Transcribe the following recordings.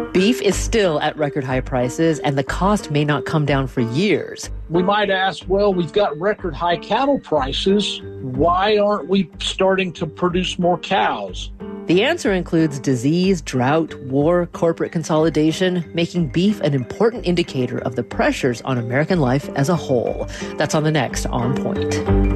Beef is still at record high prices, and the cost may not come down for years. We might ask, well, we've got record high cattle prices. Why aren't we starting to produce more cows? The answer includes disease, drought, war, corporate consolidation, making beef an important indicator of the pressures on American life as a whole. That's on the next On Point.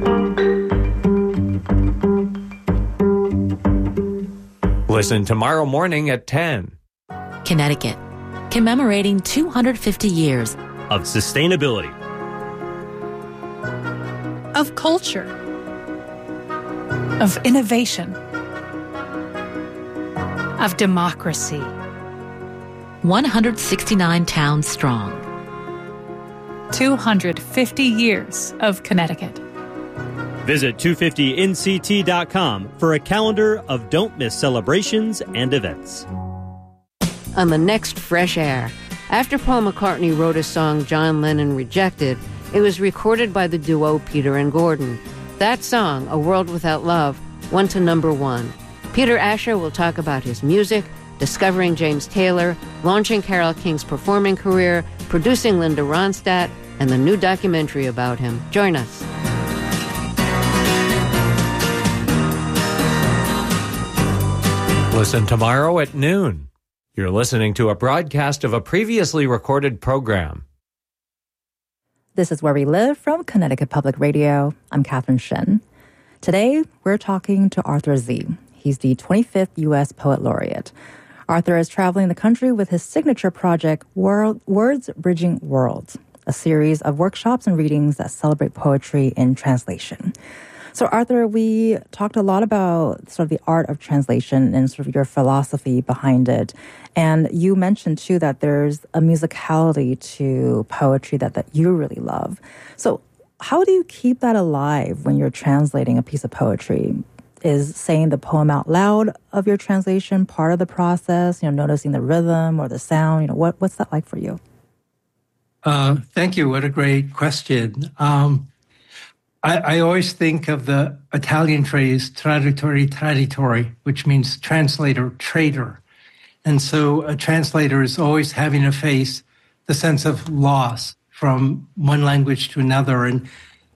Listen tomorrow morning at 10. Connecticut, commemorating 250 years of sustainability, of culture, of innovation, of democracy. 169 towns strong. 250 years of Connecticut. Visit 250nct.com for a calendar of don't-miss celebrations and events. On the next Fresh Air, after Paul McCartney wrote a song John Lennon rejected, it was recorded by the duo Peter and Gordon. That song, A World Without Love, went to #1. Peter Asher will talk about his music, discovering James Taylor, launching Carole King's performing career, producing Linda Ronstadt, and the new documentary about him. Join us. Listen tomorrow at noon. You're listening to a broadcast of a previously recorded program. This is Where We Live from Connecticut Public Radio. I'm Catherine Shin. Today, we're talking to Arthur Z. He's the 25th U.S. Poet Laureate. Arthur is traveling the country with his signature project, Words Bridging Worlds, a series of workshops and readings that celebrate poetry in translation. So, Arthur, we talked a lot about sort of the art of translation and sort of your philosophy behind it. And you mentioned, too, that there's a musicality to poetry that you really love. So how do you keep that alive when you're translating a piece of poetry? Is saying the poem out loud of your translation part of the process, noticing the rhythm or the sound? What's that like for you? Thank you. What a great question. I always think of the Italian phrase traduttore traditore, which means translator, traitor. And so a translator is always having to face the sense of loss from one language to another, and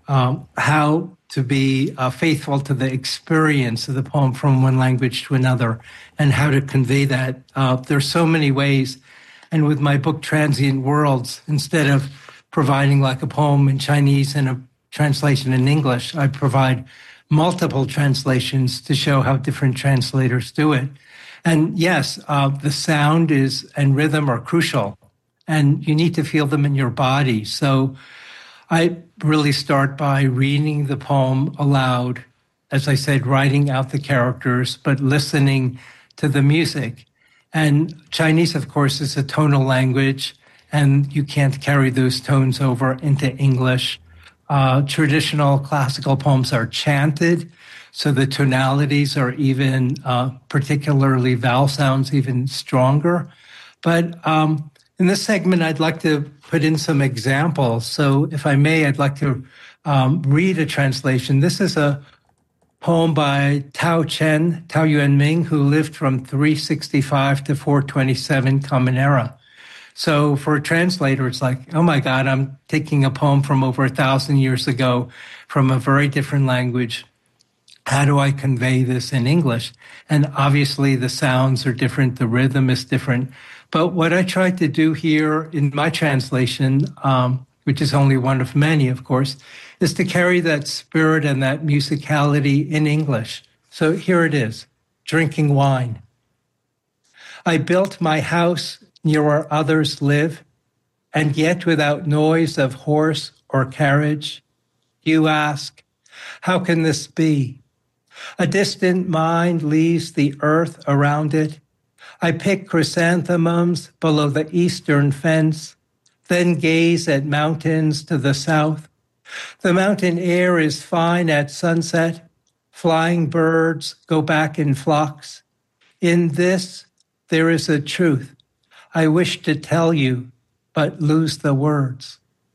how to be faithful to the experience of the poem from one language to another, and how to convey that. There's so many ways. And with my book, Transient Worlds, instead of providing like a poem in Chinese and a translation in English, I provide multiple translations to show how different translators do it. And yes, the sound and rhythm are crucial, and you need to feel them in your body. So I really start by reading the poem aloud, as I said, writing out the characters, but listening to the music. And Chinese, of course, is a tonal language, and you can't carry those tones over into English. Traditional classical poems are chanted, so the tonalities are even, particularly vowel sounds, even stronger. But in this segment, I'd like to put in some examples. So if I may, I'd like to read a translation. This is a poem by Tao Yuanming, who lived from 365 to 427 Common Era. So for a translator, it's like, oh my God, I'm taking a poem from over 1,000 years ago from a very different language. How do I convey this in English? And obviously the sounds are different, the rhythm is different. But what I tried to do here in my translation, which is only one of many, of course, is to carry that spirit and that musicality in English. So here it is, Drinking Wine. I built my house near where others live, and yet without noise of horse or carriage. You ask, how can this be? A distant mind leaves the earth around it. I pick chrysanthemums below the eastern fence, then gaze at mountains to the south. The mountain air is fine at sunset. Flying birds go back in flocks. In this, there is a truth I wish to tell you, but lose the words.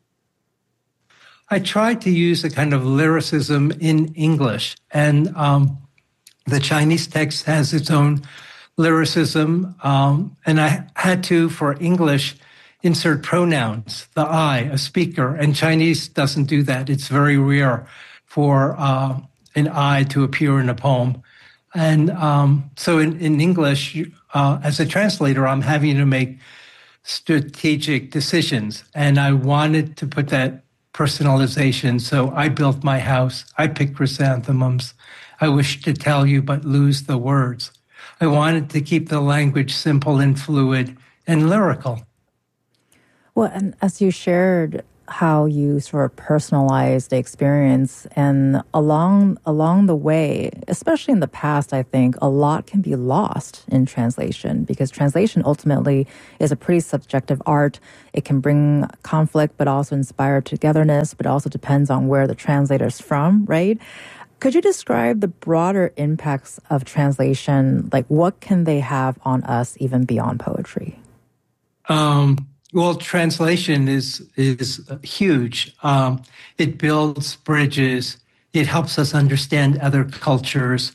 I tried to use a kind of lyricism in English, and the Chinese text has its own lyricism, and I had to, for English, insert pronouns, the I, a speaker, and Chinese doesn't do that. It's very rare for an I to appear in a poem. And so in English, as a translator, I'm having to make strategic decisions. And I wanted to put that personalization. So I built my house. I picked chrysanthemums. I wish to tell you, but lose the words. I wanted to keep the language simple and fluid and lyrical. Well, and as you shared how you sort of personalized the experience, and along the way, especially in the past, I think a lot can be lost in translation, because translation ultimately is a pretty subjective art. It can bring conflict, but also inspire togetherness, but also depends on where the translator's from, right? Could you describe the broader impacts of translation? Like, what can they have on us even beyond poetry? Well, translation is huge. It builds bridges. It helps us understand other cultures.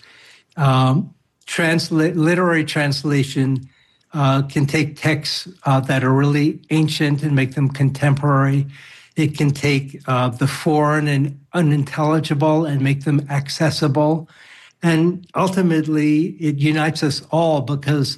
Literary translation can take texts that are really ancient and make them contemporary. It can take the foreign and unintelligible and make them accessible. And ultimately, it unites us all, because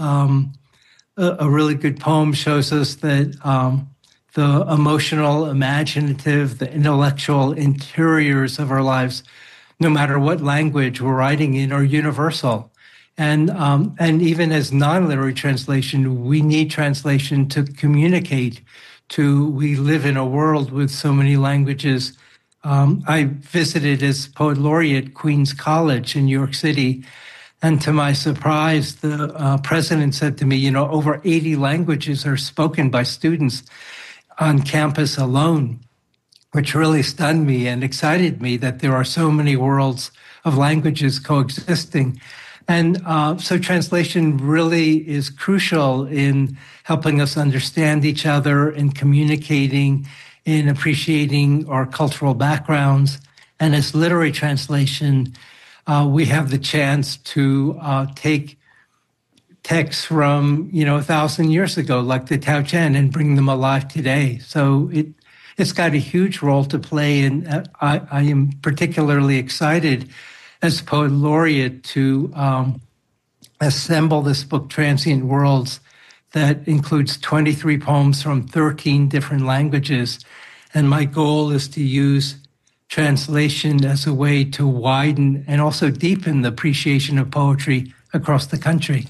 a really good poem shows us that the emotional, imaginative, the intellectual interiors of our lives, no matter what language we're writing in, are universal. And even as non-literary translation, we need translation to communicate. We live in a world with so many languages. I visited as poet laureate Queens College in New York City. And to my surprise, the president said to me, over 80 languages are spoken by students on campus alone, which really stunned me and excited me that there are so many worlds of languages coexisting. And so translation really is crucial in helping us understand each other, in communicating, in appreciating our cultural backgrounds. And as literary translation, we have the chance to take texts from, 1,000 years ago, like the Tao Ch'en, and bring them alive today. So it's got a huge role to play. And I am particularly excited as poet laureate to assemble this book, Transient Worlds, that includes 23 poems from 13 different languages. And my goal is to use translation as a way to widen and also deepen the appreciation of poetry across the country.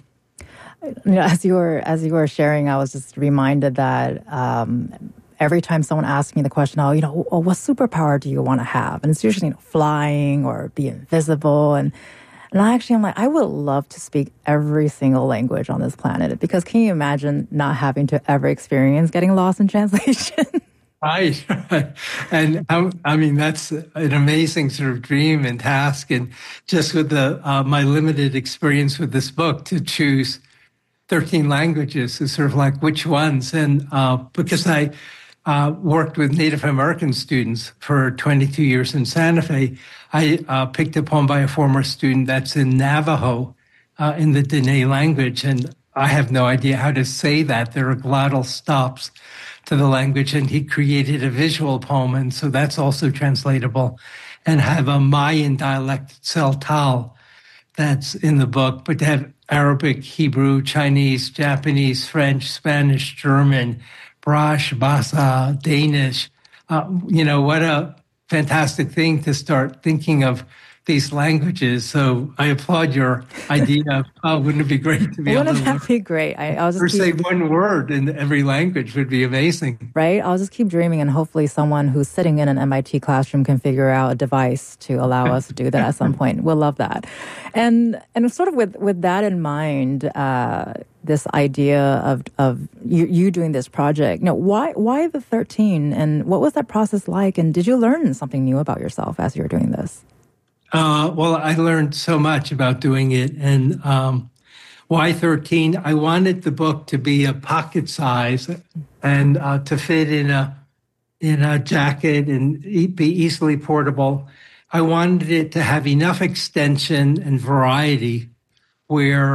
As you were sharing, I was just reminded that every time someone asks me the question, what superpower do you want to have? And it's usually flying or be invisible. And I'm like, I would love to speak every single language on this planet, because can you imagine not having to ever experience getting lost in translation? Right. And that's an amazing sort of dream and task. And just with my limited experience with this book, to choose 13 languages is sort of like which ones. And because I worked with Native American students for 22 years in Santa Fe, I picked a poem by a former student that's in Navajo in the Dene language. And I have no idea how to say that. There are glottal stops to the language, and he created a visual poem, and so that's also translatable, and have a Mayan dialect, Tseltal, that's in the book, but to have Arabic, Hebrew, Chinese, Japanese, French, Spanish, German, Brash, Basa, Danish. What a fantastic thing to start thinking of these languages. So I applaud your idea of, wouldn't it be great to be able to... Wouldn't that be great? I'll just say one word in every language would be amazing. Right? I'll just keep dreaming, and hopefully someone who's sitting in an MIT classroom can figure out a device to allow us to do that at some point. We'll love that. And sort of with that in mind, this idea of you doing this project, why the 13? And what was that process like? And did you learn something new about yourself as you were doing this? Well, I learned so much about doing it. And why 13? I wanted the book to be a pocket size and to fit in a jacket and be easily portable. I wanted it to have enough extension and variety where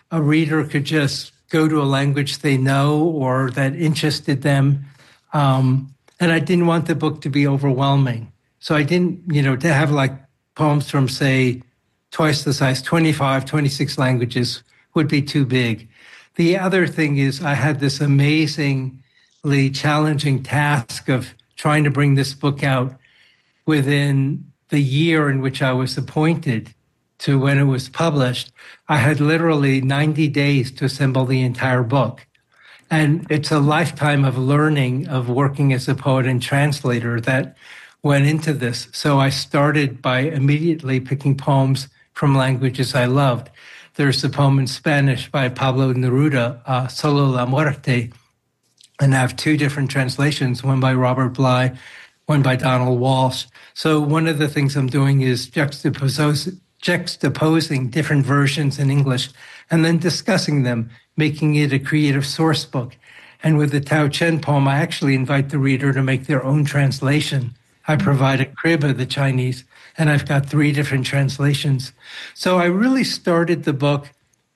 a reader could just go to a language they know or that interested them. And I didn't want the book to be overwhelming. So I didn't, to have like poems from, say, twice the size, 25, 26 languages would be too big. The other thing is I had this amazingly challenging task of trying to bring this book out within the year in which I was appointed to when it was published. I had literally 90 days to assemble the entire book. And it's a lifetime of learning, of working as a poet and translator that went into this. So I started by immediately picking poems from languages I loved. There's a poem in Spanish by Pablo Neruda, Solo la Muerte, and I have two different translations, one by Robert Bly, one by Donald Walsh. So one of the things I'm doing is juxtaposing different versions in English and then discussing them, making it a creative source book. And with the Tao Chen poem, I actually invite the reader to make their own translation. I provide a crib of the Chinese, and I've got 3 different translations. So I really started the book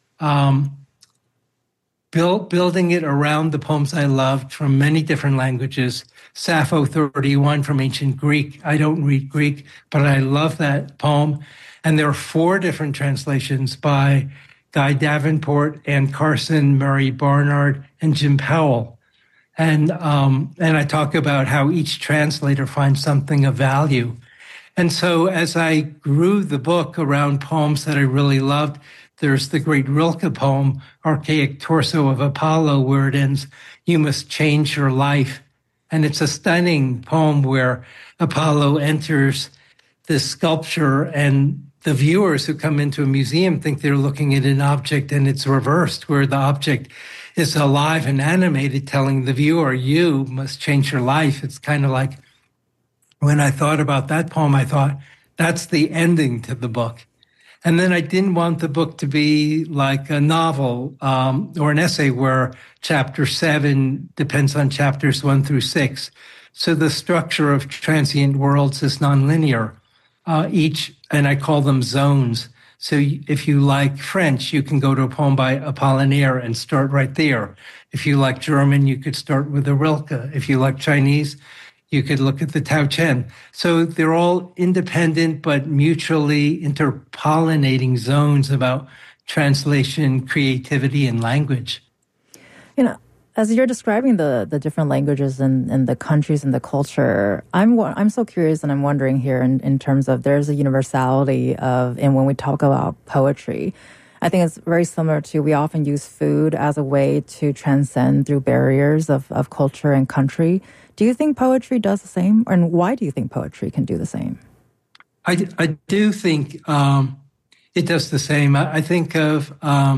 building it around the poems I loved from many different languages. Sappho 31 from ancient Greek. I don't read Greek, but I love that poem. And there are 4 different translations by Guy Davenport, Ann Carson, Mary Barnard, and Jim Powell. And I talk about how each translator finds something of value. And so as I grew the book around poems that I really loved, there's the great Rilke poem, Archaic Torso of Apollo, where it ends, "You must change your life." And it's a stunning poem where Apollo enters this sculpture and the viewers who come into a museum think they're looking at an object, and it's reversed, where the object is alive and animated, telling the viewer, you must change your life. It's kind of like when I thought about that poem, I thought that's the ending to the book. And then I didn't want the book to be like a novel or an essay where chapter 7 depends on chapters 1 through 6. So the structure of Transient Worlds is nonlinear. And I call them zones. So if you like French, you can go to a poem by Apollinaire and start right there. If you like German, you could start with a Rilke. If you like Chinese, you could look at the Tao Chen. So they're all independent but mutually interpollinating zones about translation, creativity, and language. As you're describing the different languages and the countries and the culture, I'm so curious, and I'm wondering here in terms of there's a universality and when we talk about poetry, I think it's very similar to, we often use food as a way to transcend through barriers of culture and country. Do you think poetry does the same? And why do you think poetry can do the same? I do think it does the same. I think of...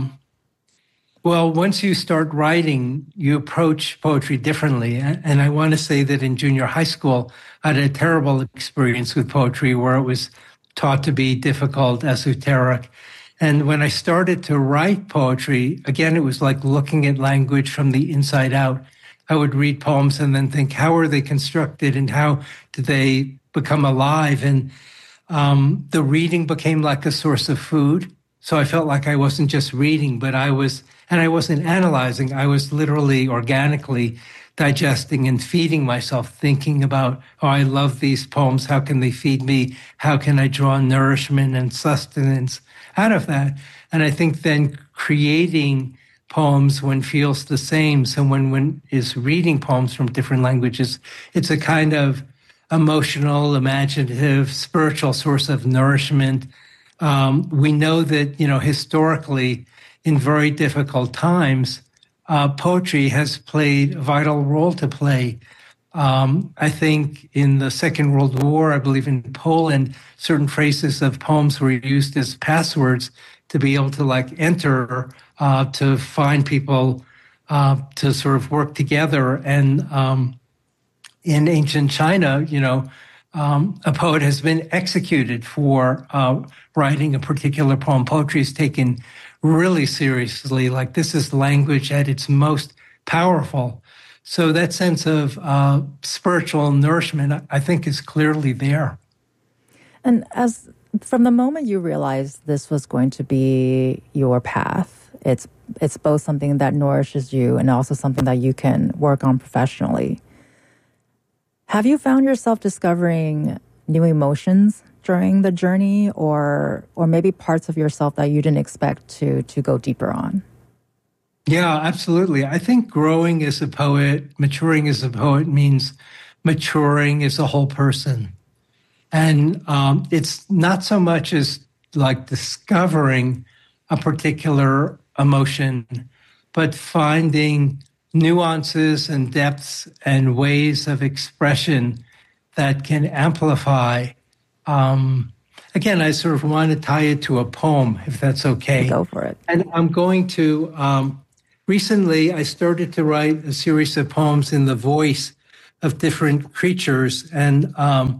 once you start writing, you approach poetry differently. And I want to say that in junior high school, I had a terrible experience with poetry where it was taught to be difficult, esoteric. And when I started to write poetry, again, it was like looking at language from the inside out. I would read poems and then think, how are they constructed and how do they become alive? And the reading became like a source of food. So I felt like I wasn't just reading, but I wasn't analyzing. I was literally organically digesting and feeding myself, thinking about, I love these poems. How can they feed me? How can I draw nourishment and sustenance out of that? And I think then creating poems one feels the same. So when one is reading poems from different languages, it's a kind of emotional, imaginative, spiritual source of nourishment. We know that, historically, in very difficult times, poetry has played a vital role to play. I think in the Second World War, I believe in Poland, certain phrases of poems were used as passwords to be able to enter, to find people to sort of work together. And in ancient China, a poet has been executed for writing a particular poem. Poetry is taken really seriously, like this is language at its most powerful. So that sense of spiritual nourishment, I think, is clearly there. And from the moment you realized this was going to be your path, It's both something that nourishes you and also something that you can work on professionally. Have you found yourself discovering new emotions during the journey, or maybe parts of yourself that you didn't expect to go deeper on? Yeah, absolutely. I think growing as a poet, maturing as a poet means maturing as a whole person. And it's not so much as like discovering a particular emotion, but finding nuances and depths and ways of expression that can amplify. Again, I sort of want to tie it to a poem, if that's okay. Go for it. And I'm going to, recently I started to write a series of poems in the voice of different creatures. And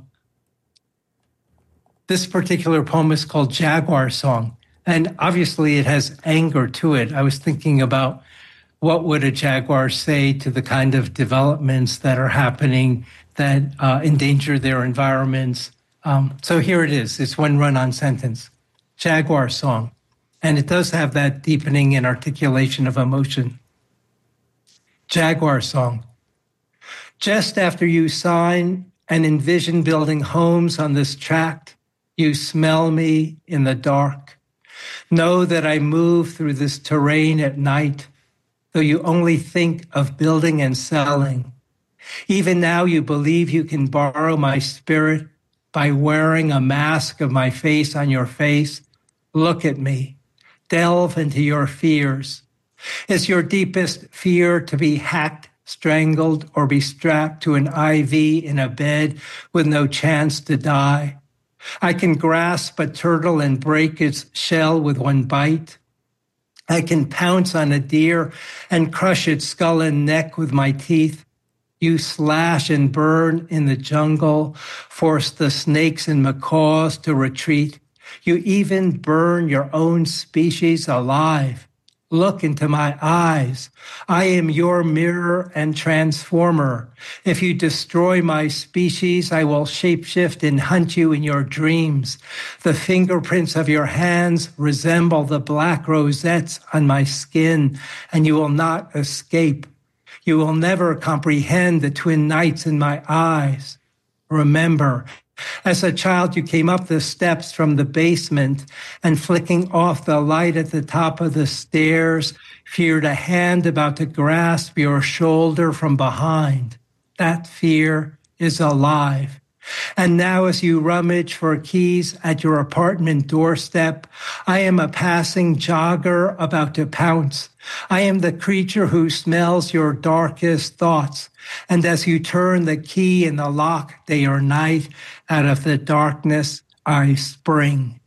this particular poem is called Jaguar Song. And obviously it has anger to it. I was thinking about what would a jaguar say to the kind of developments that are happening that endanger their environments. So here it is. It's one run-on sentence. Jaguar Song. And it does have that deepening and articulation of emotion. Jaguar Song. Just after you sign and envision building homes on this tract, you smell me in the dark. Know that I move through this terrain at night, though you only think of building and selling. Even now you believe you can borrow my spirit by wearing a mask of my face on your face. Look at me. Delve into your fears. Is your deepest fear to be hacked, strangled, or be strapped to an IV in a bed with no chance to die? I can grasp a turtle and break its shell with one bite. I can pounce on a deer and crush its skull and neck with my teeth. You slash and burn in the jungle, force the snakes and macaws to retreat. You even burn your own species alive. Look into my eyes. I am your mirror and transformer. If you destroy my species, I will shapeshift and hunt you in your dreams. The fingerprints of your hands resemble the black rosettes on my skin, and you will not escape. You will never comprehend the twin nights in my eyes. Remember, as a child, you came up the steps from the basement and flicking off the light at the top of the stairs, feared a hand about to grasp your shoulder from behind. That fear is alive. And now as you rummage for keys at your apartment doorstep, I am a passing jogger about to pounce. I am the creature who smells your darkest thoughts. And as you turn the key in the lock day or night, out of the darkness, I spring.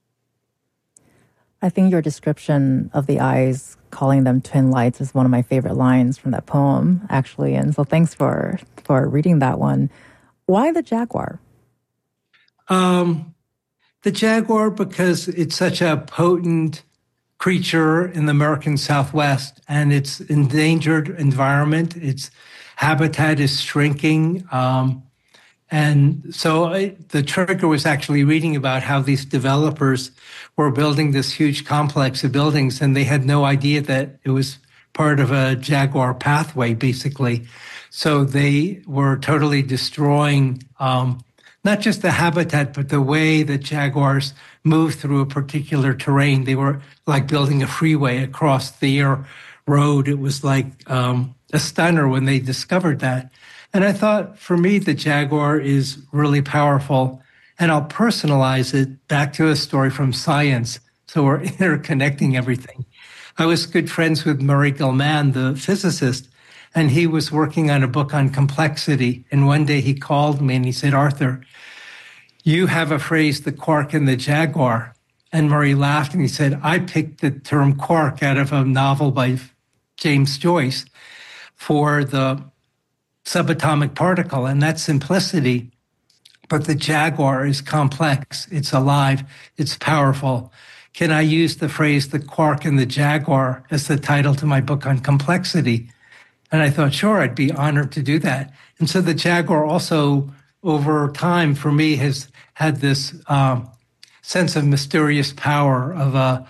I think your description of the eyes, calling them twin lights, is one of my favorite lines from that poem, actually. And so thanks for reading that one. Why the jaguar? The jaguar, because it's such a potent creature in the American Southwest, and its endangered environment, its habitat is shrinking. And so the trigger was actually reading about how these developers were building this huge complex of buildings, and they had no idea that it was part of a jaguar pathway, basically. So they were totally destroying not just the habitat, but the way that jaguars move through a particular terrain. They were like building a freeway across the road. It was like a stunner when they discovered that. And I thought, for me, the jaguar is really powerful. And I'll personalize it back to a story from science. So we're interconnecting everything. I was good friends with Murray Gell-Mann, the physicist, and he was working on a book on complexity. And one day he called me and he said, Arthur, you have a phrase, the quark and the jaguar. And Murray laughed and he said, I picked the term quark out of a novel by James Joyce for the subatomic particle, and that's simplicity. But the jaguar is complex, it's alive, it's powerful. Can I use the phrase, the quark and the jaguar, as the title to my book on complexity? And I thought, sure, I'd be honored to do that. And so the jaguar also, over time, for me, has had this sense of mysterious power, of a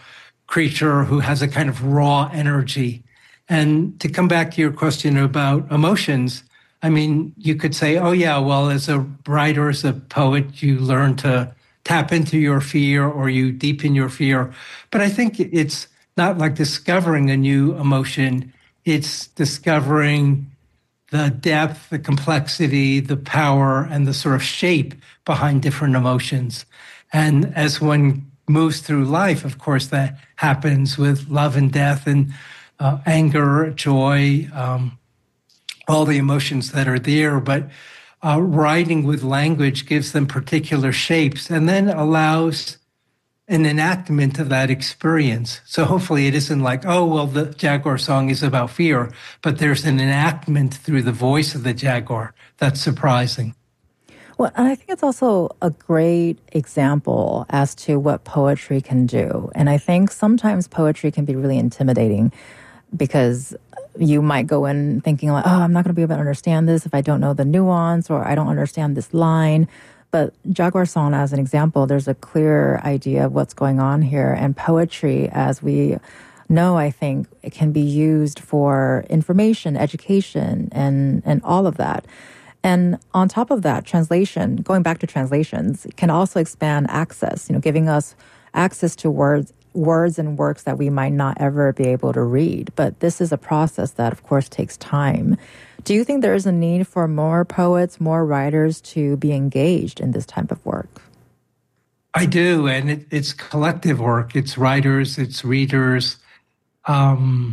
creature who has a kind of raw energy. And to come back to your question about emotions, I mean, you could say, oh, yeah, well, as a writer, as a poet, you learn to tap into your fear or you deepen your fear. But I think it's not like discovering a new emotion. It's discovering the depth, the complexity, the power, and the sort of shape behind different emotions. And as one moves through life, of course, that happens with love and death and anger, joy, all the emotions that are there. But writing with language gives them particular shapes and then allows an enactment of that experience. So hopefully it isn't like, oh, well, the Jaguar song is about fear, but there's an enactment through the voice of the Jaguar that's surprising. Well, and I think it's also a great example as to what poetry can do. And I think sometimes poetry can be really intimidating because you might go in thinking like, oh, I'm not going to be able to understand this if I don't know the nuance or I don't understand this line. But Jaguar Song, as an example, there's a clear idea of what's going on here. And poetry, as we know, I think it can be used for information, education, and all of that. And on top of that, translation, going back to translations, can also expand access, giving us access to words and works that we might not ever be able to read. But this is a process that, of course, takes time. Do you think there is a need for more poets, more writers to be engaged in this type of work? I do, and it's collective work. It's writers, it's readers. Where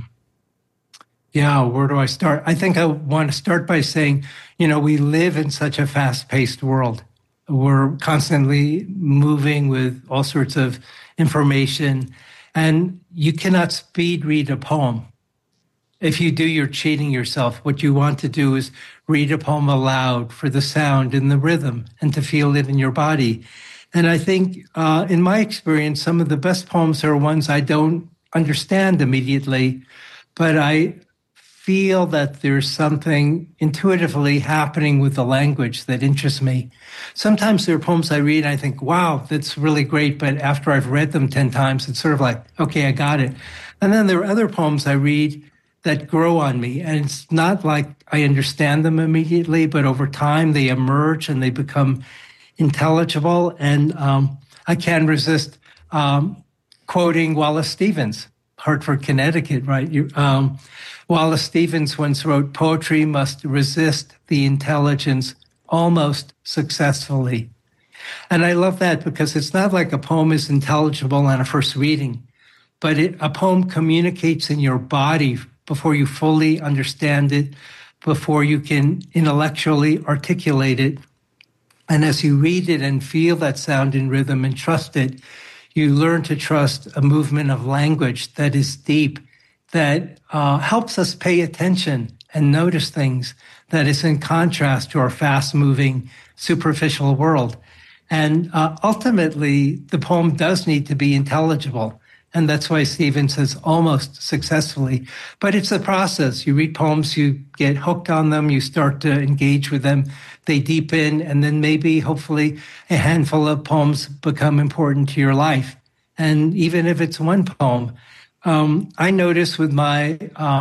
do I start? I think I want to start by saying, we live in such a fast-paced world. We're constantly moving with all sorts of information, and you cannot speed read a poem. If you do, you're cheating yourself. What you want to do is read a poem aloud for the sound and the rhythm and to feel it in your body. And I think, in my experience, some of the best poems are ones I don't understand immediately, but I feel that there's something intuitively happening with the language that interests me. Sometimes there are poems I read and I think, wow, that's really great. But after I've read them 10 times, it's sort of like, okay, I got it. And then there are other poems I read that grow on me. And it's not like I understand them immediately, but over time they emerge and they become intelligible. And I can't resist quoting Wallace Stevens, Hartford, Connecticut, right? Wallace Stevens once wrote, "Poetry must resist the intelligence almost successfully." And I love that because it's not like a poem is intelligible on a first reading, but a poem communicates in your body before you fully understand it, before you can intellectually articulate it. And as you read it and feel that sound and rhythm and trust it, you learn to trust a movement of language that is deep, that helps us pay attention and notice things, that is in contrast to our fast-moving, superficial world. And ultimately, the poem does need to be intelligible. And that's why Stephen says almost successfully. But it's a process. You read poems, you get hooked on them, you start to engage with them, they deepen, and then maybe, hopefully, a handful of poems become important to your life. And even if it's one poem, I notice with my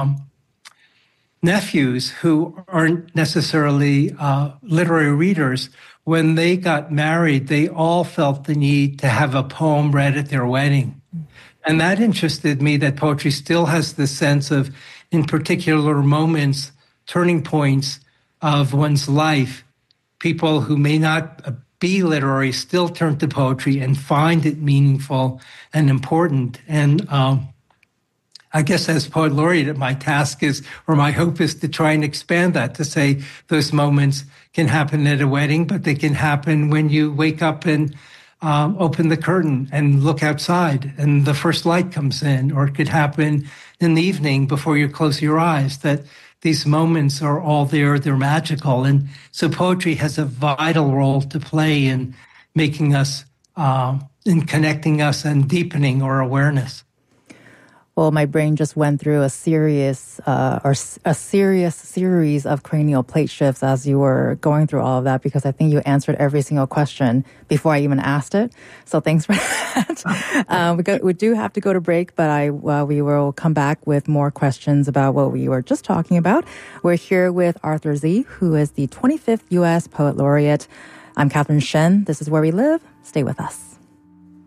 nephews who aren't necessarily literary readers, when they got married, they all felt the need to have a poem read at their wedding. And that interested me, that poetry still has this sense of, in particular moments, turning points of one's life, people who may not be literary still turn to poetry and find it meaningful and important. And I guess as poet laureate, my task is, or my hope is, to try and expand that, to say those moments can happen at a wedding, but they can happen when you wake up and open the curtain and look outside and the first light comes in, or it could happen in the evening before you close your eyes, that these moments are all there, they're magical. And so poetry has a vital role to play in making us, in connecting us and deepening our awareness. Well, my brain just went through a serious series of cranial plate shifts as you were going through all of that, because I think you answered every single question before I even asked it. So thanks for that. We do have to go to break, but we will come back with more questions about what we were just talking about. We're here with Arthur Z, who is the 25th U.S. Poet Laureate. I'm Catherine Shen. This is Where We Live. Stay with us.